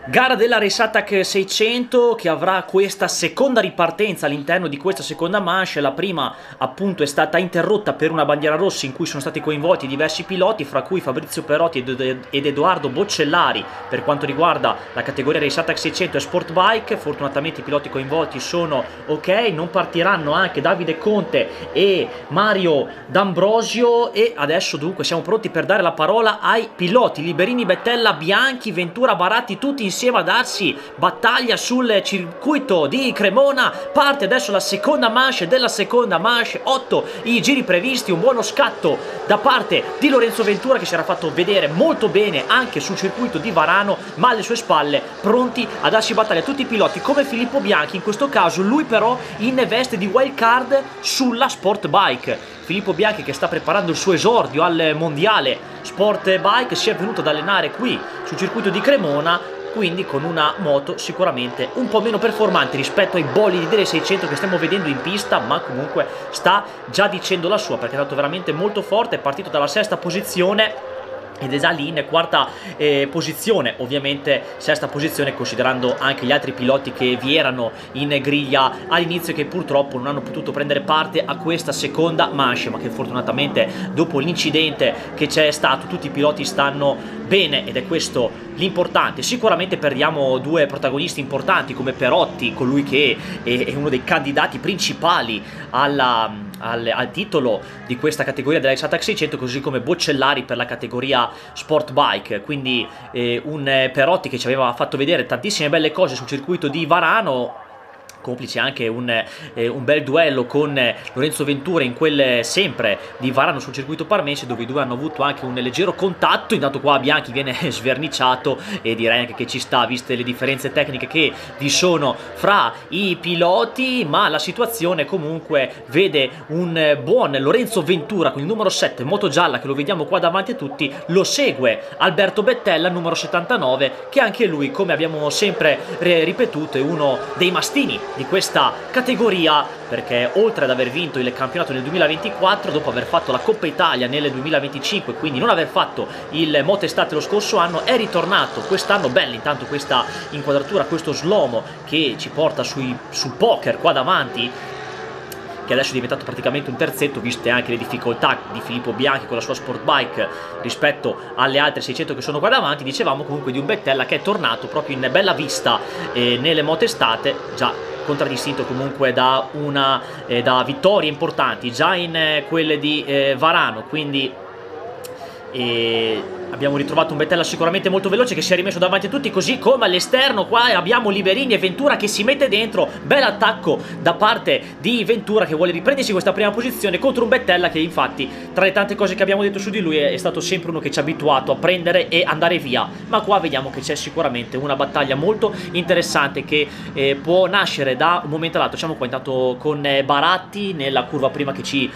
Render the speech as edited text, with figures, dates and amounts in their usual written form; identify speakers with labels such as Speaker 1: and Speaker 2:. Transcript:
Speaker 1: Gara della Race Attack 600 che avrà questa seconda ripartenza all'interno di questa seconda manche. La prima appunto è stata interrotta per una bandiera rossa in cui sono stati coinvolti diversi piloti, fra cui Fabrizio Perotti ed Edoardo Boccellari per quanto riguarda la categoria Race Attack 600 e Sport Bike. Fortunatamente i piloti coinvolti sono ok, non partiranno anche Davide Conte e Mario D'Ambrosio, e adesso dunque siamo pronti per dare la parola ai piloti Liberini, Bettella, Bianchi, Ventura, Baratti, tutti insieme a darsi battaglia sul circuito di Cremona. Parte adesso la seconda manche della seconda manche, 8 i giri previsti, un buono scatto da parte di Lorenzo Ventura che si era fatto vedere molto bene anche sul circuito di Varano, ma alle sue spalle pronti a darsi battaglia tutti i piloti come Filippo Bianchi in questo caso, lui però in veste di wild card sulla Sport Bike. Filippo Bianchi che sta preparando il suo esordio al mondiale Sport Bike, si è venuto ad allenare qui sul circuito di Cremona, quindi con una moto sicuramente un po' meno performante rispetto ai bolidi delle 600 che stiamo vedendo in pista, ma comunque sta già dicendo la sua perché è andato veramente molto forte, è partito dalla sesta posizione ed è già lì in quarta posizione, ovviamente sesta posizione considerando anche gli altri piloti che vi erano in griglia all'inizio e che purtroppo non hanno potuto prendere parte a questa seconda manche, ma che fortunatamente dopo l'incidente che c'è stato tutti i piloti stanno bene ed è questo l'importante. Sicuramente perdiamo due protagonisti importanti come Perotti, colui che è uno dei candidati principali al titolo di questa categoria della Race Attack 600, così come Boccellari per la categoria Sport Bike, quindi un Perotti che ci aveva fatto vedere tantissime belle cose sul circuito di Varano, complice anche un bel duello con Lorenzo Ventura in quel sempre di Varano sul circuito parmense, dove i due hanno avuto anche un leggero contatto. Intanto qua Bianchi viene sverniciato e direi anche che ci sta viste le differenze tecniche che vi sono fra i piloti, ma la situazione comunque vede un buon Lorenzo Ventura con il numero 7 moto gialla che lo vediamo qua davanti a tutti, lo segue Alberto Bettella numero 79 che anche lui, come abbiamo sempre ripetuto, è uno dei mastini di questa categoria, perché oltre ad aver vinto il campionato nel 2024, dopo aver fatto la Coppa Italia nel 2025, quindi non aver fatto il Moto Estate lo scorso anno, è ritornato quest'anno. Bella intanto questa inquadratura, questo slomo che ci porta sul poker qua davanti, che adesso è diventato praticamente un terzetto, viste anche le difficoltà di Filippo Bianchi con la sua Sport Bike rispetto alle altre 600 che sono qua davanti. Dicevamo comunque di un Bettella che è tornato proprio in bella vista nelle moto estate, già contraddistinto comunque da vittorie importanti già in quelle di Varano, quindi abbiamo ritrovato un Bettella sicuramente molto veloce che si è rimesso davanti a tutti, così come all'esterno qua abbiamo Liberini e Ventura che si mette dentro. Bel attacco da parte di Ventura che vuole riprendersi questa prima posizione contro un Bettella che infatti, tra le tante cose che abbiamo detto su di lui, è stato sempre uno che ci ha abituato a prendere e andare via, ma qua vediamo che c'è sicuramente una battaglia molto interessante che può nascere da un momento all'altro. Siamo qua intanto con Baratti nella curva prima che ci